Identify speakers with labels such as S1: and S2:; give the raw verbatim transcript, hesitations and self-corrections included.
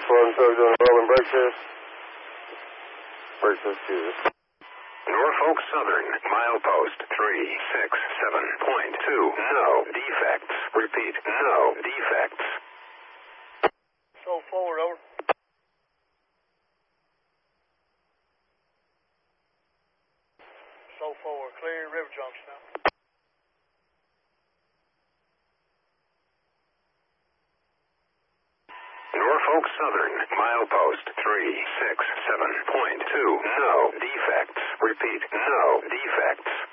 S1: one, so doing a rolling brake test. Brake test two.
S2: Norfolk Southern, milepost three six seven point two. No defects. Repeat, no defects.
S3: So forward, over. So forward, clear River Junction now.
S2: Norfolk Southern, milepost three six seven point two. No defects. Repeat, no defects.